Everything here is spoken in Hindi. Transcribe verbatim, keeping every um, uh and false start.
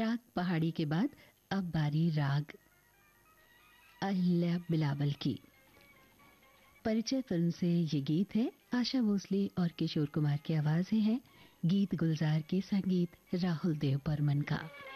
राग पहाड़ी के बाद अब बारी राग अहिल्या बिलावल की। परिचय फिल्म से ये गीत है। आशा भोसले और किशोर कुमार की आवाजें हैं। गीत गुलजार की, संगीत राहुल देव बर्मन का।